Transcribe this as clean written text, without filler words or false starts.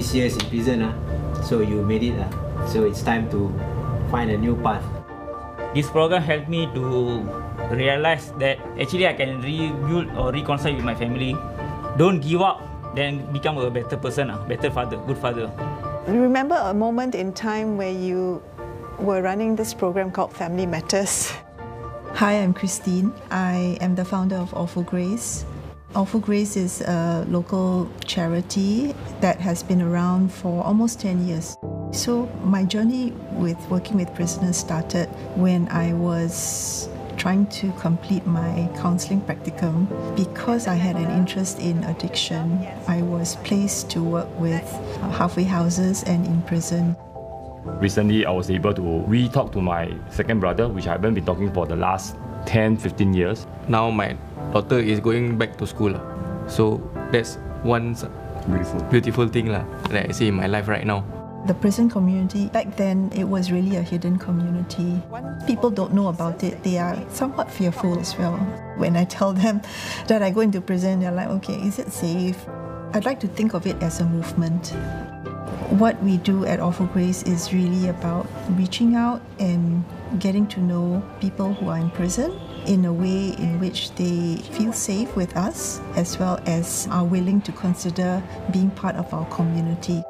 6 years in prison, so you made it. So it's time to find a new path. This program helped me to realize that actually I can rebuild or reconcile with my family. Don't give up, then become a better person, better father, good father. Remember a moment in time where you were running this program called Family Matters? Hi, I'm Christine. I am the founder of All for Grace. All for Grace is a local charity that has been around for almost 10 years. So my journey with working with prisoners started when I was trying to complete my counselling practicum. Because I had an interest in addiction, I was placed to work with halfway houses and in prison. Recently, I was able to re-talk to my second brother, which I haven't been talking for the last 10-15 years. Now my daughter is going back to school. So that's one beautiful thing that I see in my life right now. The prison community, back then, it was really a hidden community. People don't know about it. They are somewhat fearful as well. When I tell them that I go into prison, they're like, okay, is it safe? I'd like to think of it as a movement. What we do at All for Grace is really about reaching out and getting to know people who are in prison in a way in which they feel safe with us, as well as are willing to consider being part of our community.